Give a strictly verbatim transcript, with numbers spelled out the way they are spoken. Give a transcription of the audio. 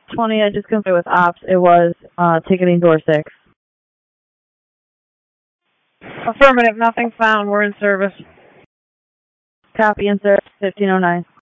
twenty, I just confirmed with ops. It was uh, ticketing door six. Affirmative, nothing found. We're in service. Copy in service, fifteen oh nine.